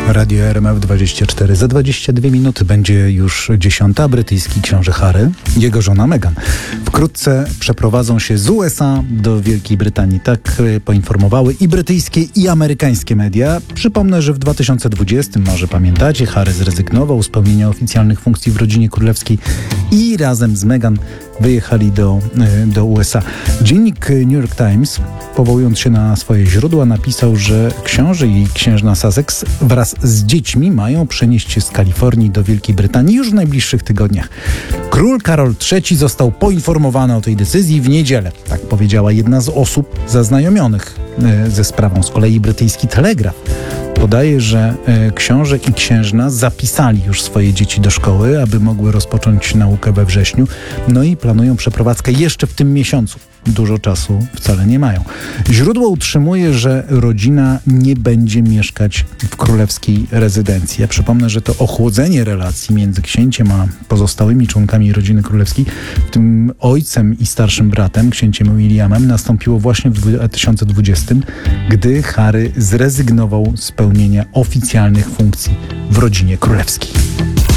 Radio RMF24. Za 22 minuty będzie już 10. Brytyjski książę Harry, jego żona Meghan. Wkrótce przeprowadzą się z USA do Wielkiej Brytanii. Tak poinformowały i brytyjskie, i amerykańskie media. Przypomnę, że w 2020, może pamiętacie, Harry zrezygnował z pełnienia oficjalnych funkcji w rodzinie królewskiej i razem z Meghan wyjechali do USA. Dziennik New York Times, powołując się na swoje źródła, napisał, że książę i księżna Sussex wraz z dziećmi mają przenieść się z Kalifornii do Wielkiej Brytanii już w najbliższych tygodniach. Król Karol III został poinformowany o tej decyzji w niedzielę. Tak powiedziała jedna z osób zaznajomionych ze sprawą. Z kolei brytyjski Telegraf podaje, że książę i księżna zapisali już swoje dzieci do szkoły, aby mogły rozpocząć naukę we wrześniu. No i planują przeprowadzkę jeszcze w tym miesiącu. Dużo czasu wcale nie mają. Źródło utrzymuje, że rodzina nie będzie mieszkać w królewskiej rezydencji. Ja przypomnę, że to ochłodzenie relacji między księciem a pozostałymi członkami rodziny królewskiej, w tym ojcem i starszym bratem, księciem Williamem, nastąpiło właśnie w 2020, gdy Harry zrezygnował z pełnienia oficjalnych funkcji w rodzinie królewskiej.